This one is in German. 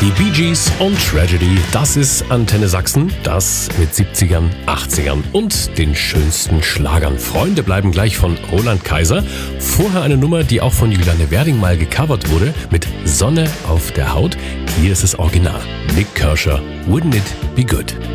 Die Bee Gees und Tragedy, das ist Antenne Sachsen, das mit 70ern, 80ern und den schönsten Schlagern. Freunde bleiben gleich von Roland Kaiser. Vorher eine Nummer, die auch von Juliane Werding mal gecovert wurde, mit Sonne auf der Haut. Hier ist das Original. Nik Kershaw, Wouldn't It Be Good?